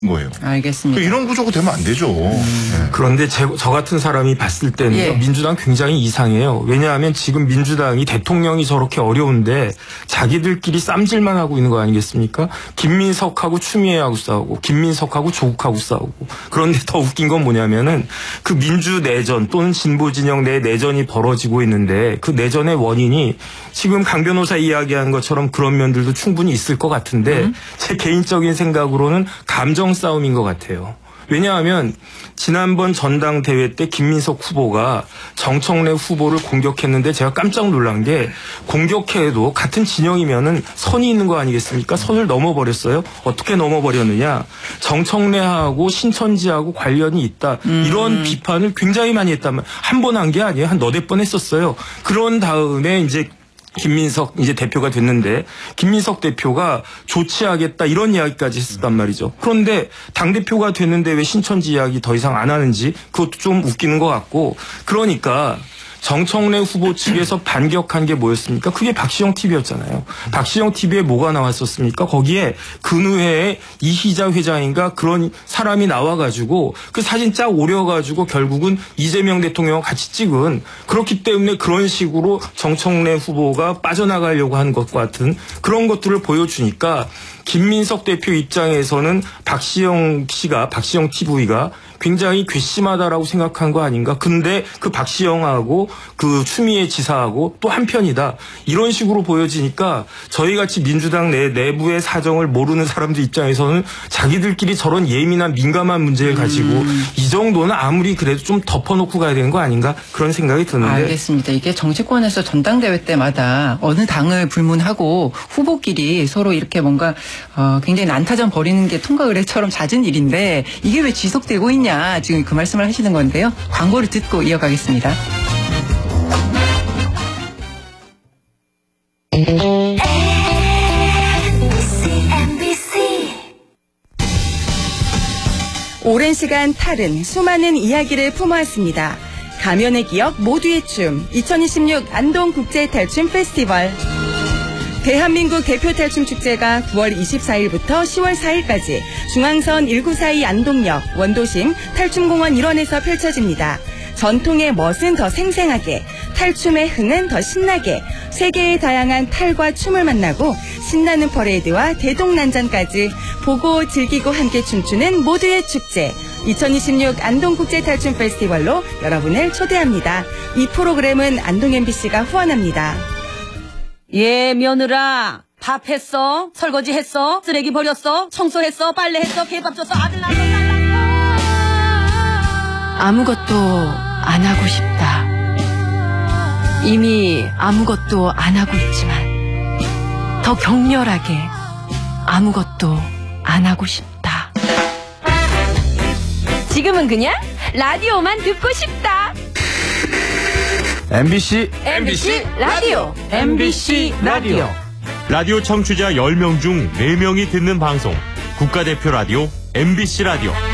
거예요. 알겠습니다. 이런 구조가 되면 안 되죠. 네. 그런데 저 같은 사람이 봤을 때는 예. 민주당 굉장히 이상해요. 왜냐하면 지금 민주당이 대통령이 저렇게 어려운데 자기들끼리 쌈질만 하고 있는 거 아니겠습니까? 김민석하고 추미애하고 싸우고 김민석하고 조국하고 싸우고. 그런데 더 웃긴 건 뭐냐면은 그 민주 내전 또는 진보 진영 내 내전이 벌어지고 있는데 그 내전의 원인이 지금 강 변호사 이야기한 것처럼 그런 면들도 충분히 있을 것 같은데 제 개인적인 생각으로는 감정 싸움인 것 같아요. 왜냐하면 지난번 전당대회 때 김민석 후보가 정청래 후보를 공격했는데 제가 깜짝 놀란 게 공격해도 같은 진영이면은 선이 있는 거 아니겠습니까? 선을 넘어버렸어요. 어떻게 넘어버렸느냐. 정청래하고 신천지하고 관련이 있다. 이런 비판을 굉장히 많이 했단 말이에요. 한 번 한 게 아니에요. 한 너댓 번 했었어요. 그런 다음에 이제 김민석 이제 대표가 됐는데 김민석 대표가 조치하겠다 이런 이야기까지 했었단 말이죠. 그런데 당대표가 됐는데 왜 신천지 이야기 더 이상 안 하는지 그것도 좀 웃기는 것 같고 그러니까 정청래 후보 측에서 반격한 게 뭐였습니까? 그게 박시영 TV였잖아요. 박시영 TV에 뭐가 나왔었습니까? 거기에 근의회에 이희자 회장인가 그런 사람이 나와가지고 그 사진 쫙 오려가지고 결국은 이재명 대통령과 같이 찍은 그렇기 때문에 그런 식으로 정청래 후보가 빠져나가려고 하는 것과 같은 그런 것들을 보여주니까 김민석 대표 입장에서는 박시영 TV가 굉장히 괘씸하다라고 생각한 거 아닌가. 근데 그 박시영하고 그 추미애 지사하고 또 한편이다. 이런 식으로 보여지니까 저희같이 민주당 내부의 사정을 모르는 사람들 입장에서는 자기들끼리 저런 예민한 민감한 문제를 가지고 이 정도는 아무리 그래도 좀 덮어놓고 가야 되는 거 아닌가 그런 생각이 드는데. 알겠습니다. 이게 정치권에서 전당대회 때마다 어느 당을 불문하고 후보끼리 서로 이렇게 뭔가 굉장히 난타전 벌이는 게 통과 의례처럼 잦은 일인데 이게 왜 지속되고 있냐. 지금 그 말씀을 하시는 건데요. 광고를 듣고 이어가겠습니다. 오랜 시간 탈은 수많은 이야기를 품어왔습니다. 가면의 기억 모두의 춤 2026 안동국제탈춤 페스티벌. 대한민국 대표 탈춤 축제가 9월 24일부터 10월 4일까지 중앙선 1942 안동역 원도심 탈춤공원 일원에서 펼쳐집니다. 전통의 멋은 더 생생하게, 탈춤의 흥은 더 신나게 세계의 다양한 탈과 춤을 만나고 신나는 퍼레이드와 대동난전까지 보고 즐기고 함께 춤추는 모두의 축제 2026 안동국제탈춤 페스티벌로 여러분을 초대합니다. 이 프로그램은 안동 MBC가 후원합니다. 예, 며느라. 밥 했어? 설거지 했어? 쓰레기 버렸어? 청소했어? 빨래했어? 개밥 줬어? 아들 낳았어? 딸 낳았어? 아무것도 안 하고 싶다. 이미 아무것도 안 하고 있지만 더 격렬하게 아무것도 안 하고 싶다. 지금은 그냥 라디오만 듣고 싶다. MBC 라디오. MBC 라디오. 라디오 청취자 10명 중 4명이 듣는 방송 국가대표 라디오 MBC 라디오.